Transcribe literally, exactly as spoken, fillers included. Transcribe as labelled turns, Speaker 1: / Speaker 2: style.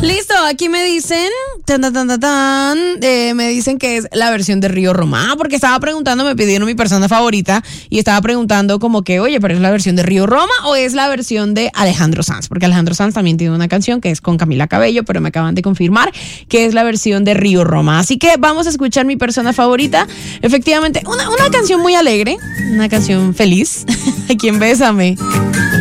Speaker 1: Listo, aquí me dicen, tan, tan, tan, tan, tan, eh, me dicen que es la versión de Río Roma, porque estaba preguntando, me pidieron mi persona favorita y estaba preguntando como que, oye, pero ¿es la versión de Río Roma o es la versión de Alejandro Sanz? Porque Alejandro Sanz también tiene una canción que es con Camila Cabello, pero me acaban de confirmar que es la versión de Río Roma. Así que vamos a escuchar mi persona favorita. Efectivamente, una, una canción muy alegre, una canción feliz. Aquí en Bésame.